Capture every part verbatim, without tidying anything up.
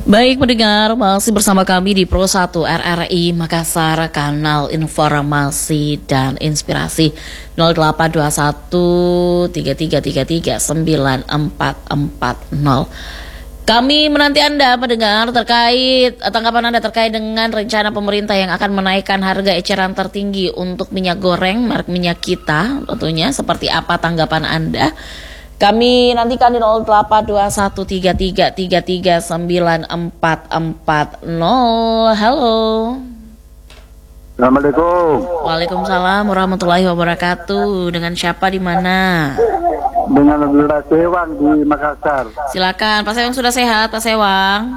Baik pendengar, masih bersama kami di Pro satu R R I Makassar, kanal informasi dan inspirasi nol delapan dua satu tiga tiga tiga tiga sembilan empat empat nol. Kami menanti Anda pendengar terkait tanggapan Anda terkait dengan rencana pemerintah yang akan menaikkan harga eceran tertinggi untuk minyak goreng, merek minyak kita tentunya. Seperti apa tanggapan Anda? Kami nantikan di nol delapan dua satu tiga tiga tiga tiga sembilan empat empat nol. Halo. Assalamualaikum. Waalaikumsalam warahmatullahi wabarakatuh. Dengan siapa di mana? Dengan Abdullah Sewang di Makassar. Silakan, Pak Sewang sudah sehat, Pak Sewang?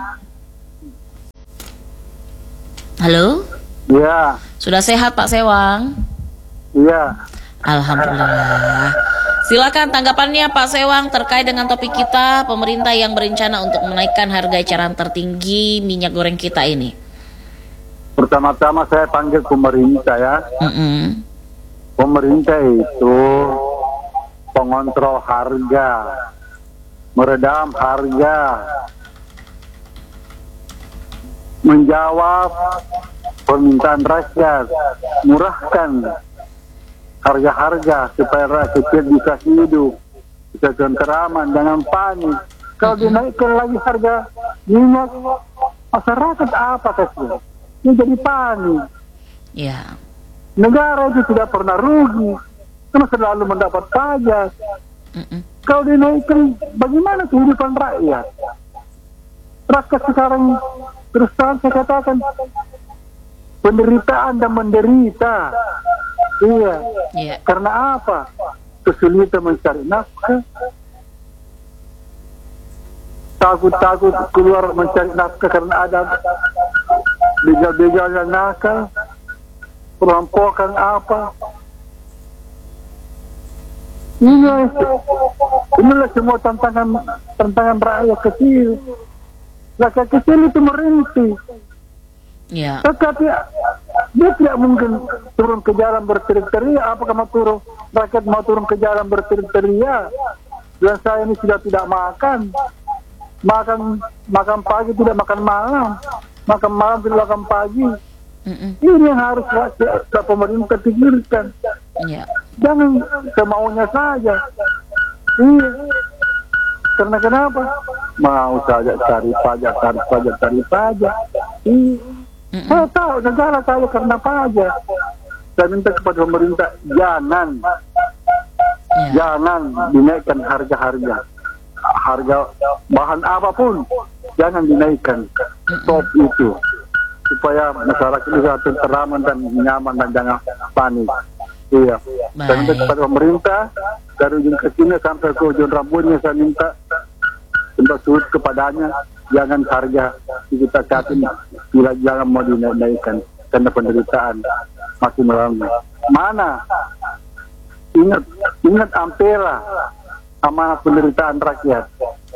Halo? Iya. Sudah sehat, Pak Sewang? Iya. Alhamdulillah. Silakan tanggapannya Pak Sewang terkait dengan topik kita, pemerintah yang berencana untuk menaikkan harga eceran tertinggi minyak goreng kita ini. Pertama-tama saya panggil pemerintah ya. Mm-mm. Pemerintah itu pengontrol harga, meredam harga, menjawab permintaan rakyat, murahkan harga-harga supaya rakyat kecil bisa hidup, bisa tenteraman, jangan panik. Kalau dinaikkan lagi harga minyak, masyarakat apa kasih? Ini jadi panik. Ya. Negara itu tidak pernah rugi, karena selalu mendapat pajak. Mm-mm. Kalau dinaikkan, bagaimana kehidupan rakyat? Rakyat sekarang terus terang saya katakan penderitaan dan menderita. Iya. Iya. Karena apa? Kesulitan mencari nafkah. Takut-takut keluar mencari nafkah karena ada begal-begal yang nakal, perampokan apa. Iya, inilah semua tantangan tantangan rakyat kecil. Rakyat kecil itu merintih. Ya. Tetapi dia tidak mungkin turun ke jalan berteriak-teriak. Apakah mau turun, rakyat mau turun ke jalan berteriak-teriak? Dan saya ini sudah tidak makan, makan makan pagi tidak makan malam, makan malam tidak makan pagi. Mm-mm. Ini yang harus rakyat, pemerintah pikirkan. Ya. Jangan semaunya saja. Iya. Karena kenapa? Mau saja cari pajak, cari pajak, cari pajak. Iya. Mm-mm. Saya tahu negara kaya karena pajak. Saya minta kepada pemerintah jangan, Ya. jangan dinaikkan harga-harga, harga bahan apapun, jangan dinaikkan. Stop itu, supaya masyarakat bisa tenteraman dan nyaman dan jangan panik. Iya. Saya minta kepada pemerintah dari ujung ke sini sampai ke ujung rambutnya, saya minta minta surut kepadanya, jangan harga kita catin, bila jangan mau dinaikkan karena penderitaan masih melalui. Mana? Ingat, ingat Ampera, amanah penderitaan rakyat.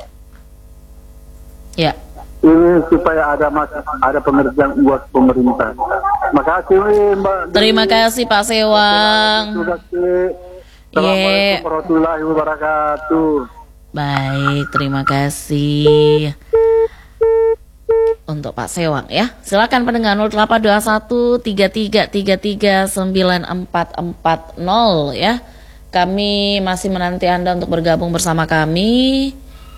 Ya. Ini supaya ada mas, ada pengertian buat pemerintah. Makasih Mbak. Terima kasih Pak Sewang. Assalamualaikum warahmatullahi wabarakatuh. Baik, terima kasih untuk Pak Sewang ya. Silakan pendengar nol delapan dua satu tiga tiga tiga tiga sembilan empat empat nol ya. Kami masih menanti Anda untuk bergabung bersama kami.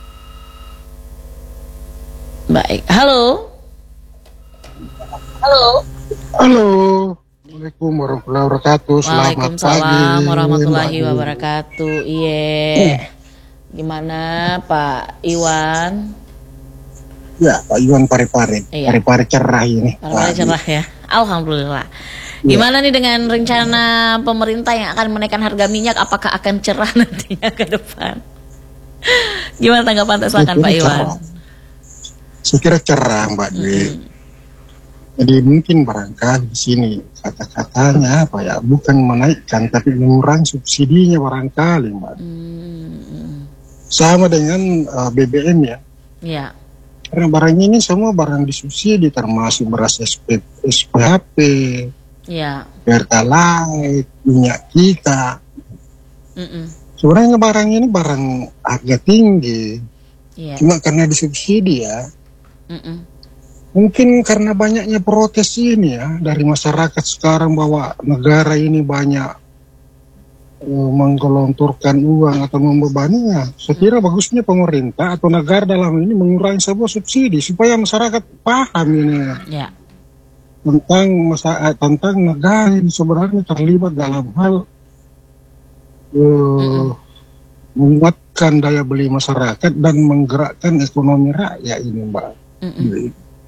Baik, halo. Halo. Halo. Assalamualaikum warahmatullahi wabarakatuh. Selamat pagi. Waalaikumsalam warahmatullahi wabarakatuh. Iya. Gimana Pak Iwan? Ya, Pak Iwan Parepare. Iya. Parepare cerah ini. Parepare cerah ya. Alhamdulillah. Gimana nih dengan rencana pemerintah yang akan menaikkan harga minyak? Apakah akan cerah nantinya ke depan? Gimana tanggapan Anda? Silakan Pak Iwan. Cerah. Saya kira cerah Mbak Dwi. Mm-hmm. Jadi mungkin barangkali di sini kata-katanya apa ya, bukan menaikkan tapi mengurangi subsidinya barangkali Mbak. Mm-hmm. Sama dengan uh, B B M ya. Ya. Karena barang ini semua barang disubsidi, termasuk beras S P, S P H P, Ya. Pertalite, minyak kita. Mm-mm. Sebenarnya barang ini barang harga tinggi, Yeah. cuma karena disubsidi ya. Mm-mm. Mungkin karena banyaknya protes ini ya dari masyarakat sekarang bahwa negara ini banyak uh, menggelontorkan uang atau membebaninya. Saya kira bagusnya pemerintah atau negara dalam ini mengurangi sebuah subsidi supaya masyarakat paham ini Ya. tentang masa tentang negara ini sebenarnya terlibat dalam hal uh, menguatkan daya beli masyarakat dan menggerakkan ekonomi rakyat ini, Mbak. Mm-mm.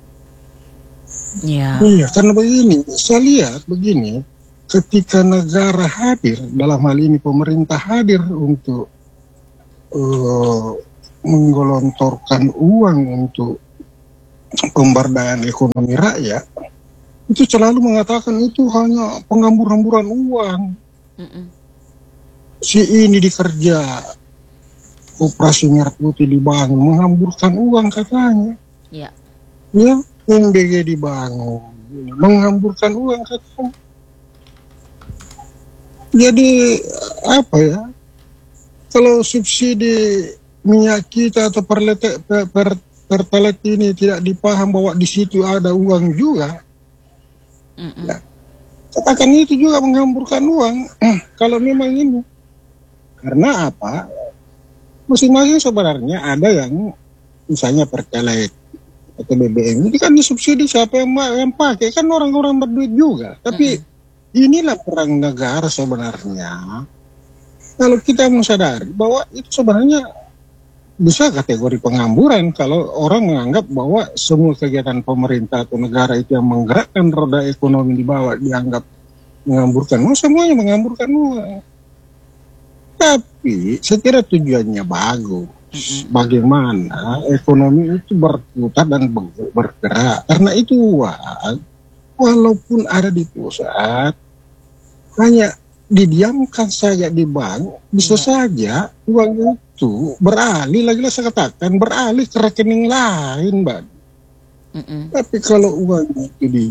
Ya. Iya, karena begini, saya lihat begini, ketika negara hadir, dalam hal ini pemerintah hadir untuk uh, menggelontorkan uang untuk pemberdayaan ekonomi rakyat, itu selalu mengatakan itu hanya penghambur-hamburan uang. Mm-mm. Si ini dikerja, operasi merah putih dibangun, menghamburkan uang katanya. Ya. Ya, M B G dibangun, menghamburkan uang katanya. Jadi apa ya? Kalau subsidi minyak kita atau perlete, per, per, pertalite ini tidak dipaham bahwa di situ ada uang juga, Mm-mm. ya, katakan itu juga menghamburkan uang. Eh, kalau memang ini, karena apa? Masing-masing sebenarnya ada yang misalnya pertalite atau B B M ini kan disubsidi siapa yang, yang pakai, kan orang-orang berduit juga. Tapi mm-hmm. inilah perang negara sebenarnya. Kalau kita mensadari bahwa itu sebenarnya bisa kategori penghamburan kalau orang menganggap bahwa semua kegiatan pemerintah atau negara itu yang menggerakkan roda ekonomi di bawah dianggap menghamburkan. Oh, semuanya menghamburkan uang. Tapi saya kira tujuannya bagus. Bagaimana ekonomi itu berputar dan bergerak. Karena itu uang, walaupun ada di pusat, hanya didiamkan saja di bank, bisa saja uang itu beralih, lagi-lagi saya katakan, beralih ke rekening lain, Mbak. Mm-mm. Tapi kalau uang itu di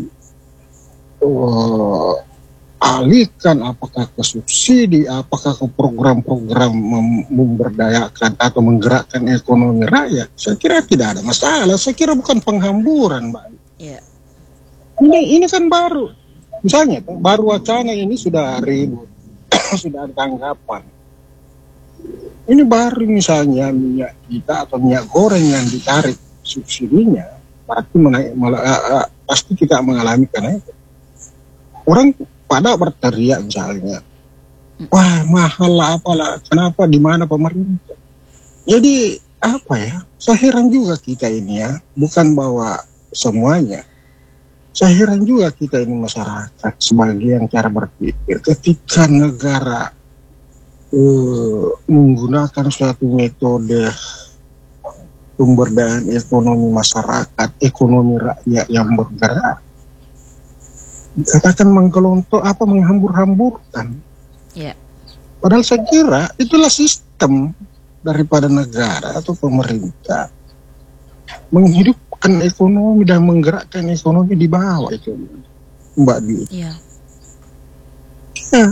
oh, alihkan apakah ke subsidi, apakah ke program-program mem- memberdayakan atau menggerakkan ekonomi rakyat, saya kira tidak ada masalah. Saya kira bukan penghamburan, Mbak. Yeah. Ini ini kan baru, misalnya baru wacana ini sudah ribut, sudah ada tanggapan. Ini baru misalnya minyak kita atau minyak goreng yang ditarik subsidinya, berarti menaik, malah, uh, uh, pasti kita mengalami kenaikan. Orang pada berteriak misalnya, wah mahal lah apalah, kenapa, di mana pemerintah. Jadi apa ya, saya heran juga kita ini ya, bukan bahwa semuanya, saya heran juga kita ini masyarakat sebagian cara berpikir ketika negara uh, menggunakan suatu metode pemberdayaan ekonomi masyarakat, ekonomi rakyat yang bergerak, katakan menggelontor apa menghambur-hamburkan. Yeah. Padahal saya kira itulah sistem daripada negara atau pemerintah menghidupkan ekonomi dan menggerakkan ekonomi di bawah itu, Mbak Dwi. Yeah. Ya.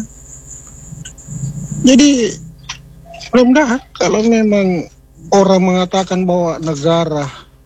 Jadi mudah-mudahan kalau memang orang mengatakan bahwa negara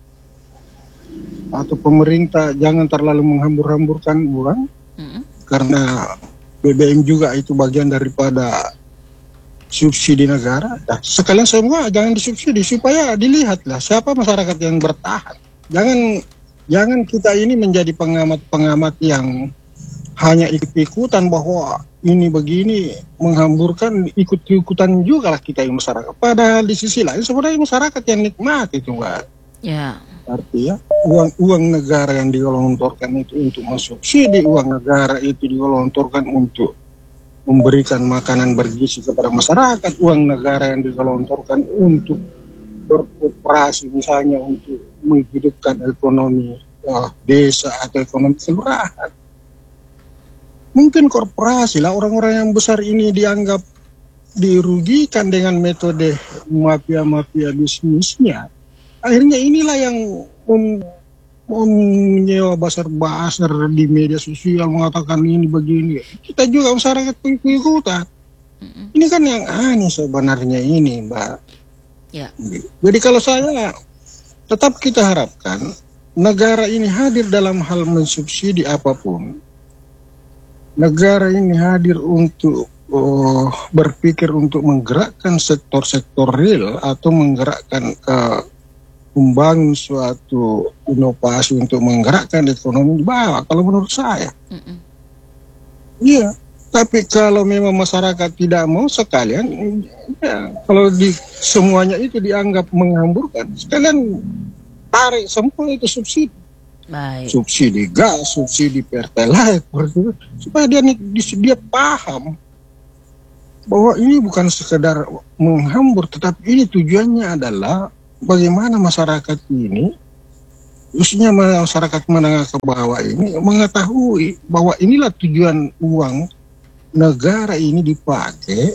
atau pemerintah jangan terlalu menghambur-hamburkan uang, mm-hmm. karena B B M juga itu bagian daripada subsidi negara. Nah, sekalian semua jangan disubsidi supaya dilihatlah siapa masyarakat yang bertahan. Jangan jangan kita ini menjadi pengamat-pengamat yang hanya ikut-ikutan bahwa ini begini menghamburkan, ikut-ikutan juga lah kita yang masyarakat. Padahal di sisi lain sebenarnya masyarakat yang nikmat itu, Mbak. Ya. Yeah. Artinya uang uang negara yang digelontorkan itu untuk mensubsidi, uang negara itu digelontorkan untuk memberikan makanan bergizi kepada masyarakat, uang negara yang digelontorkan untuk berkooperasi misalnya untuk menghidupkan ekonomi oh, desa atau ekonomi kelurahan. Mungkin korporasi lah, orang-orang yang besar ini dianggap dirugikan dengan metode mafia-mafia bisnisnya. Akhirnya inilah yang menyewa basar-basar di media sosial mengatakan ini begini. Kita juga masyarakat pengikutan. Mm-hmm. Ini kan yang aneh sebenarnya ini, Mbak. Yeah. Jadi kalau saya tetap kita harapkan negara ini hadir dalam hal mensubsidi apapun, negara ini hadir untuk oh, berpikir untuk menggerakkan sektor-sektor real atau menggerakkan uh, membangun suatu inovasi untuk menggerakkan ekonomi di bawah. Kalau menurut saya, iya. Tapi kalau memang masyarakat tidak mau sekalian, ya, kalau di semuanya itu dianggap menghamburkan, sekalian tarik semua itu subsidi. Baik. Subsidi gas, subsidi pertalite, supaya dia, dia paham bahwa ini bukan sekedar menghambur, tetapi ini tujuannya adalah bagaimana masyarakat ini, khususnya masyarakat menengah ke bawah ini, mengetahui bahwa inilah tujuan uang negara ini dipakai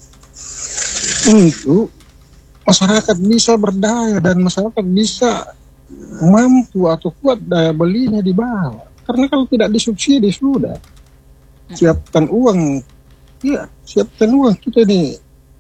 untuk masyarakat bisa berdaya dan masyarakat bisa mampu atau kuat daya belinya di bawah. Karena kalau tidak disubsidi sudah, siapkan uang, ya siapkan uang kita ini,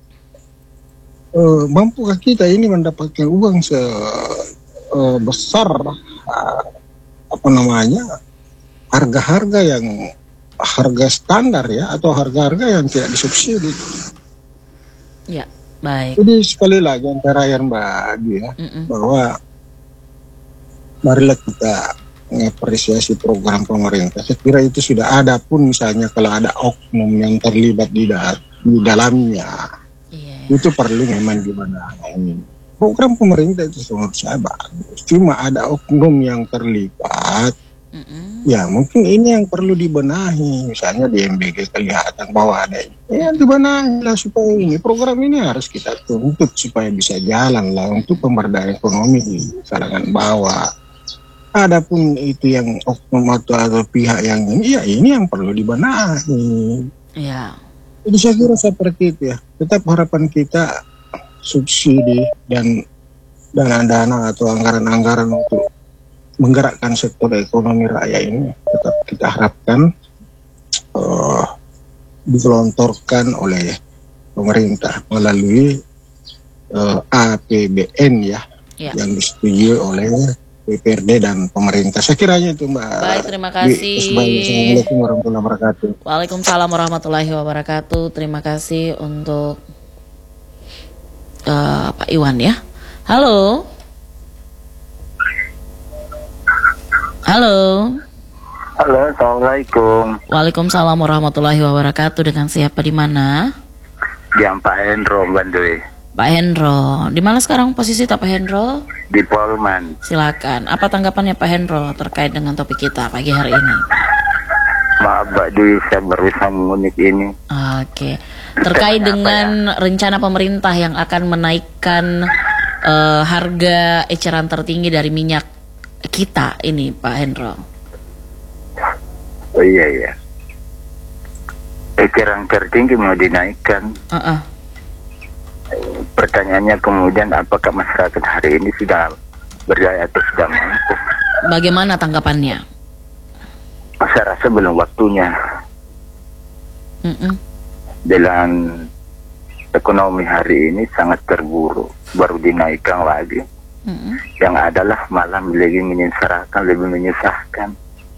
uh, mampukah kita ini mendapatkan uang sebesar uh, apa namanya harga-harga yang harga standar ya, atau harga-harga yang tidak disubsidi. Ya, baik. Jadi sekali lagi yang terakhir Mbak Adi ya, Mm-mm. bahwa marilah kita mengapresiasi program pemerintah. Saya kira itu sudah ada, pun misalnya kalau ada oknum yang terlibat di, da- di dalamnya, yeah. itu perlu memang dibenahi. Program pemerintah itu menurut saya bagus. Cuma ada oknum yang terlibat. Mm-mm. Ya mungkin ini yang perlu dibenahi. Misalnya di M B G kelihatan bahwa ada ini, ya dibenahi lah supaya ini program ini harus kita tuntut supaya bisa jalan lah untuk pemberdayaan ekonomi di kalangan bawah. Adapun itu yang oknum atau, atau pihak yang ini, ya ini yang perlu dibenahi. Ya. Jadi saya kira seperti itu ya. Tetap harapan kita subsidi dan dana-dana atau anggaran-anggaran untuk menggerakkan sektor ekonomi rakyat ini tetap kita harapkan uh, digelontorkan oleh pemerintah melalui uh, A P B N ya, ya yang disetujui oleh D P R D dan pemerintah. Saya kiranya itu Mbak. Baik, terima kasih. Assalamualaikum warahmatullahi wabarakatuh. Waalaikumsalam warahmatullahi wabarakatuh. Terima kasih untuk uh, Pak Iwan ya. Halo. Halo. Halo, assalamualaikum. Waalaikumsalam warahmatullahi wabarakatuh. Dengan siapa di mana? Di Pak Hendro, Bandui. Pak Hendro, di mana sekarang posisi Pak Hendro? Di Polman. Silakan. Apa tanggapannya Pak Hendro terkait dengan topik kita pagi hari ini? Maaf, Mbak Dwi, saya baru bisa mengunik ini. Oke. Terkait Tanya dengan ya? rencana pemerintah yang akan menaikkan uh, harga eceran tertinggi dari minyak kita ini, Pak Hendro. Oh iya iya. Eceran tertinggi mau dinaikkan. Uh-uh. Pertanyaannya kemudian apakah masyarakat hari ini sudah berdaya atau sudah mampu? Bagaimana tanggapannya? Saya rasa belum waktunya. Uh-uh. Dengan ekonomi hari ini sangat terburuk, baru dinaikkan lagi. Mm-hmm. Yang adalah malah lebih menyengsarakan, lebih menyusahkan.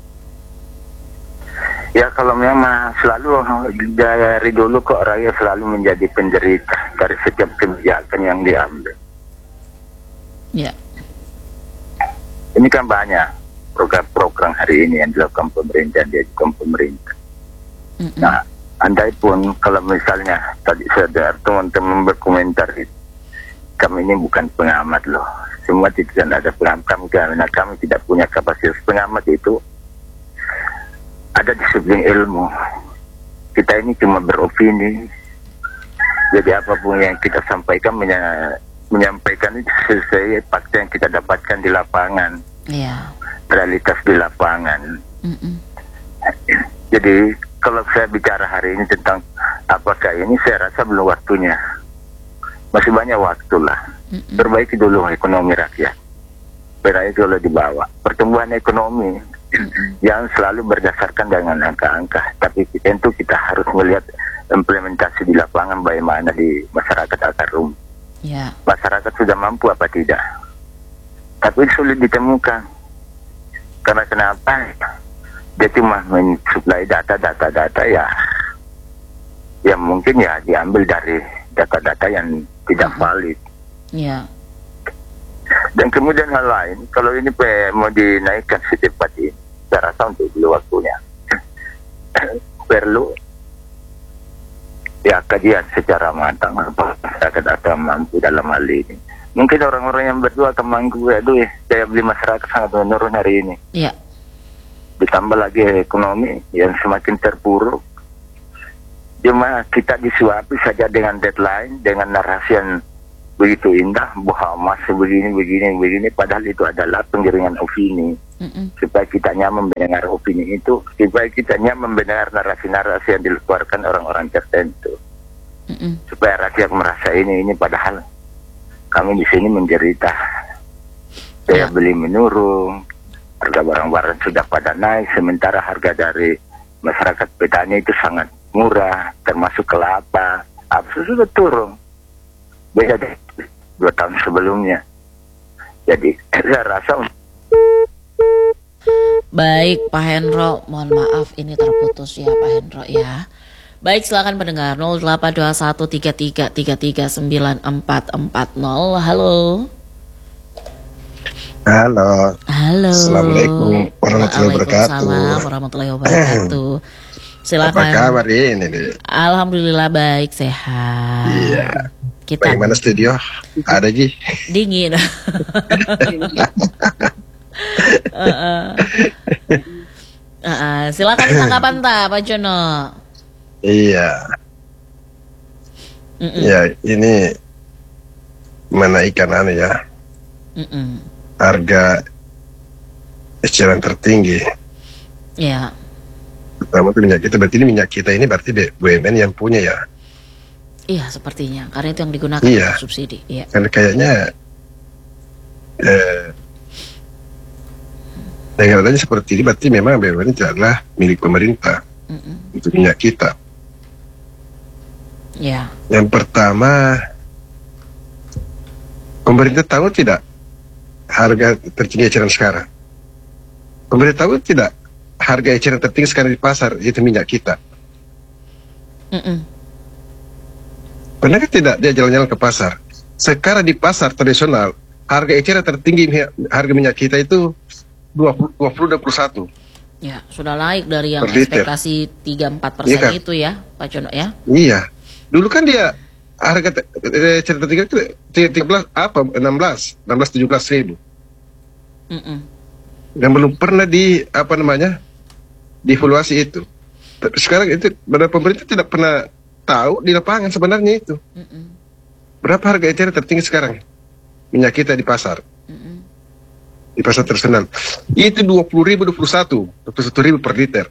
Ya kalau memang selalu dari dulu kok rakyat selalu menjadi penderita dari setiap kebijakan yang diambil. Ya. Yeah. Ini kan banyak program-program hari ini yang dilakukan pemerintah, diajukan pemerintah. Mm-hmm. Nah, andai pun kalau misalnya tadi sadar teman-teman berkomentar itu, kami ini bukan pengamat loh. Semua tidak ada pengamat kami, karena kami tidak punya kapasitas pengamat itu. Ada disiplin ilmu. Kita ini cuma beropini. Jadi apapun yang kita sampaikan menya- menyampaikan itu sesuai fakta yang kita dapatkan di lapangan. Yeah. Realitas di lapangan. Mm-mm. Jadi kalau saya bicara hari ini tentang apakah ini, saya rasa belum waktunya. Masih banyak waktu lah. Mm-mm. Perbaiki dulu ekonomi rakyat. Perbaiki dulu di bawah. Pertumbuhan ekonomi Mm-mm. yang selalu berdasarkan dengan angka-angka. Tapi tentu kita harus melihat implementasi di lapangan bagaimana di masyarakat akar rumput. Yeah. Masyarakat sudah mampu apa tidak? Tapi sulit ditemukan. Karena kenapa? Dia cuma mensuplai data-data-data ya, yang mungkin ya diambil dari data-data yang tidak valid. Iya. Dan kemudian hal lain, kalau ini mau dinaikkan secepat ini, saya rasa untuk dulu waktunya perlu ya kajian secara matang apa masyarakat akan mampu dalam hal ini. Mungkin orang-orang yang berdua akan mampu, aduh ya, daya beli masyarakat sangat menurun hari ini. Iya. Ditambah lagi ekonomi yang semakin terpuruk. Cuma kita disuapi saja dengan deadline, dengan narasi yang begitu indah bahwa masih begini, begini, begini, padahal itu adalah penggiringan opini. Mm-mm. Supaya kita nyaman mendengar opini itu, supaya kita nyaman mendengar narasi-narasi yang dikeluarkan orang-orang tertentu. Mm-mm. Supaya rakyat merasa ini, ini padahal kami di sini menderita. Daya beli menurun, harga barang-barang sudah pada naik, sementara harga dari masyarakat petani itu sangat murah, termasuk kelapa, apa sudah turun. Beda deh dua tahun sebelumnya. Jadi saya rasa. Baik Pak Hendro, mohon maaf ini terputus ya Pak Hendro ya. Baik, silakan pendengar nol delapan dua satu tiga tiga tiga tiga sembilan empat empat nol. Halo. Halo. Halo. Assalamualaikum warahmatullahi wabarakatuh. Waalaikumsalam warahmatullahi wabarakatuh. Silakan. Apa kabar ini nih? Alhamdulillah baik, sehat. Iya. Kita bagaimana studio? Ada Ji? Dingin. uh, uh. Uh, uh. Silakan tanggapan ta Pak Jono. Iya. Mm-mm. Ya ini menaikkan anu ya. Mm-mm. Harga eceran tertinggi. Iya. Pertama itu minyak kita, berarti ini minyak kita ini berarti B U M N yang punya ya. Iya sepertinya, karena itu yang digunakan iya. untuk subsidi. Iya. Karena kayaknya eh, dengan adanya seperti ini berarti memang B U M N itu adalah milik pemerintah. Mm-mm. Untuk minyak kita. Ya. Yang pertama, pemerintah tahu tidak harga tertinggi eceran sekarang? Pemerintah tahu tidak harga eceran tertinggi sekarang di pasar yaitu minyak kita? Mm-mm. Pernah tidak dia jalan-jalan ke pasar? Sekarang di pasar tradisional harga eceran tertinggi harga minyak kita itu dua puluh dua puluh satu. Ya, sudah naik dari yang ekspektasi tiga sampai empat persen iya kan? Itu ya, Pak Jono ya. Iya. Dulu kan dia harga eceran tertinggi itu tiga belas apa enam belas, enam belas tujuh belas ribu. Mm-mm. Dan belum pernah di apa namanya? Dievaluasi itu. Tapi sekarang itu benar pemerintah tidak pernah tahu di lapangan sebenarnya itu. Mm-mm. Berapa harga eceran tertinggi sekarang minyak kita di pasar? Mm-mm. Di pasar tradisional itu dua puluh ribu, dua puluh satu ribu per liter.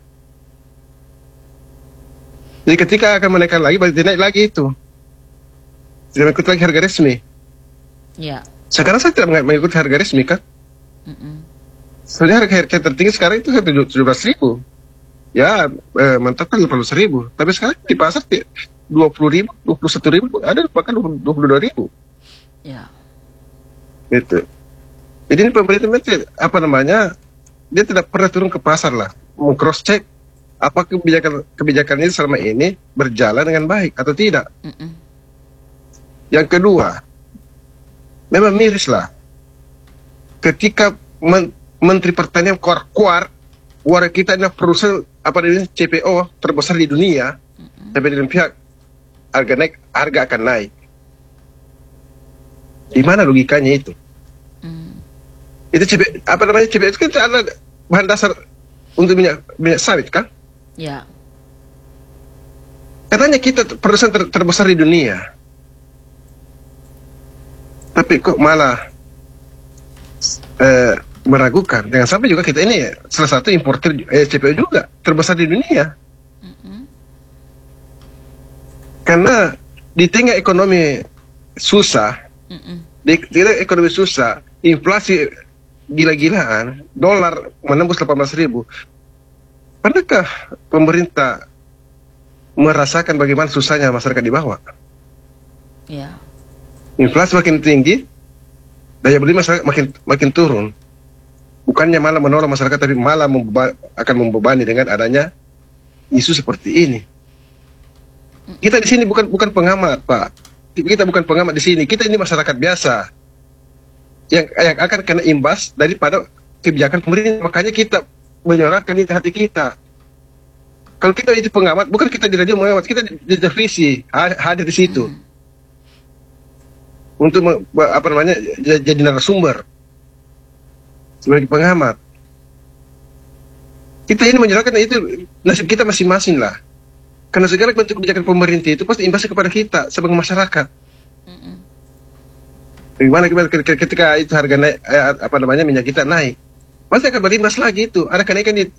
Jadi ketika akan menaikkan lagi, berarti naik lagi itu. Tidak mengikuti lagi harga resmi. Ya. Sekarang saya tidak mengikuti harga resmi kan? Mm-mm. Soalnya harga, harga tertinggi sekarang itu tujuh belas ribu. Ya, eh, mantap kan delapan belas ribu. Tapi sekarang di pasar dua puluh ribu, dua puluh satu ribu, ada bahkan dua puluh dua ribu. Ya. Gitu. Jadi ini pemerintah apa namanya? Dia tidak pernah turun ke pasar lah, meng-cross check apa kebijakan kebijakan ini selama ini berjalan dengan baik atau tidak. Mm-mm. Yang kedua, memang miris lah ketika men Menteri Pertanian keluar-keluar, warga kita adalah perusahaan apa namanya C P O terbesar di dunia, mm-hmm. tapi dengan pihak harga naik, harga akan naik. Di mana logikanya itu? Mm. Itu C P, apa namanya C P O itu kan ada bahan dasar untuk minyak minyak sawit kan? Ya. Katanya kita perusahaan ter terbesar di dunia, tapi kok malah eh, meragukan. Jangan sampai juga kita ini salah satu importer eh, C P O juga terbesar di dunia. Mm-hmm. Karena di tengah ekonomi susah, mm-hmm. di tengah ekonomi susah, inflasi gila-gilaan, dolar menembus delapan belas ribu. Pernahkah pemerintah merasakan bagaimana susahnya masyarakat di bawah? Ya. Inflasi makin tinggi, daya beli masyarakat makin makin turun. bukannya malah menolong masyarakat, tapi malah membeba akan membebani dengan adanya isu seperti ini. Kita di sini bukan bukan pengamat, Pak. Kita bukan pengamat di sini. Kita ini masyarakat biasa yang yang akan kena imbas daripada kebijakan pemerintah. Makanya kita menyuarakan di hati kita. Kalau kita itu pengamat, bukan kita di radio mengamat, kita di, di televisi hadir di situ untuk apa namanya jadi narasumber sebagai pengamat. Kita ini menyerahkan itu nasib kita masing-masing lah. Karena segala bentuk kebijakan pemerintah itu pasti imbasnya kepada kita sebagai masyarakat. Mm-mm. Bagaimana ketika itu harga naik, eh, apa namanya minyak kita naik, pasti akan berimbas lagi itu. Ada kenaikan di